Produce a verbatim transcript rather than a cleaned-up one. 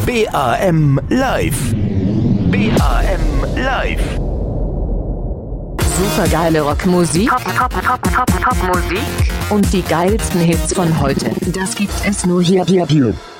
B A M Live. B A M Live. Supergeile Rockmusik. Top, top, top, top, top Musik. Und die geilsten Hits von heute. Das gibt es nur hier, hier, hier.